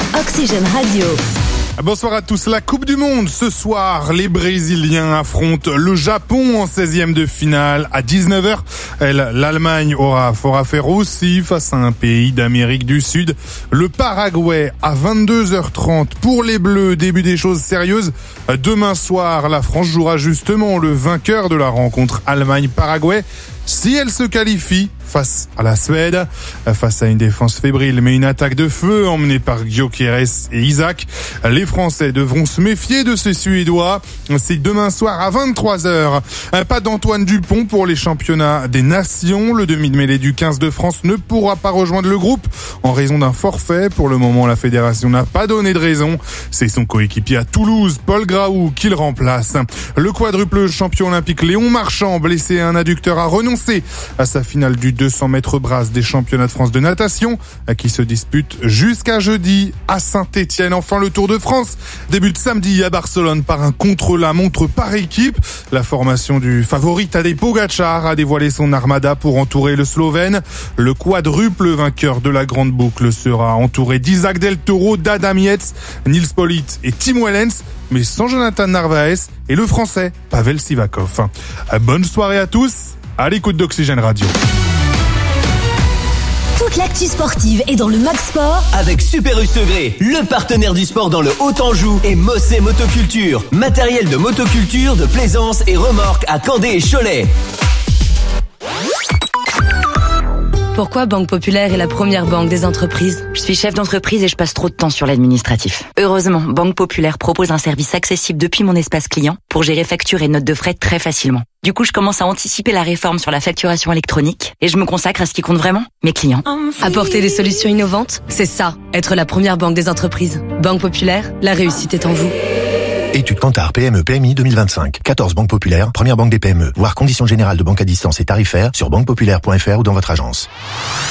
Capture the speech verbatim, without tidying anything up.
Oxygène Radio. Bonsoir à tous. La Coupe du Monde. Ce soir, les Brésiliens affrontent le Japon en seizième de finale à dix-neuf heures. Elle, l'Allemagne aura fort à faire aussi face à un pays d'Amérique du Sud. Le Paraguay à vingt-deux heures trente pour les Bleus. Début des choses sérieuses. Demain soir, la France jouera justement le vainqueur de la rencontre Allemagne-Paraguay. Si elle se qualifie face à la Suède, face à une défense fébrile mais une attaque de feu emmenée par Gyökeres et Isaac, les Français devront se méfier de ces Suédois. C'est demain soir à vingt-trois heures. Pas d'Antoine Dupont pour les championnats des nations. Le demi de mêlée du quinze de France ne pourra pas rejoindre le groupe en raison d'un forfait. Pour le moment, la fédération n'a pas donné de raison. C'est son coéquipier à Toulouse, Paul Graou, qui le remplace. Le quadruple champion olympique Léon Marchand, blessé à un adducteur, a renoncé à sa finale du deux cents mètres brasse des championnats de France de natation qui se dispute jusqu'à jeudi à Saint-Étienne. Enfin, le Tour de France débute samedi à Barcelone par un contre-la-montre par équipe. La formation du favori Tadej Pogačar a dévoilé son armada pour entourer le Slovène. Le quadruple vainqueur de la grande boucle sera entouré d'Isaac Del Toro, d'Adam Yates, Nils Politt et Tim Wellens, mais sans Jonathan Narvaez et le français Pavel Sivakov. Bonne soirée à tous. À l'écoute d'Oxygène Radio. Toute l'actu sportive est dans le Mag Sport avec Super U Segré, le partenaire du sport dans le Haut-Anjou, et Mossé Motoculture, matériel de motoculture, de plaisance et remorque à Candé et Cholet. Pourquoi Banque Populaire est la première banque des entreprises? Je suis chef d'entreprise et je passe trop de temps sur l'administratif. Heureusement, Banque Populaire propose un service accessible depuis mon espace client pour gérer factures et notes de frais très facilement. Du coup, je commence à anticiper la réforme sur la facturation électronique et je me consacre à ce qui compte vraiment, mes clients. Apporter des solutions innovantes, c'est ça, être la première banque des entreprises. Banque Populaire, la réussite est en vous. Étude Kantar P M E P M I deux mille vingt-cinq. quatorze banques populaires, première banque des P M E. Voir conditions générales de banque à distance et tarifaires sur banque populaire point f r ou dans votre agence.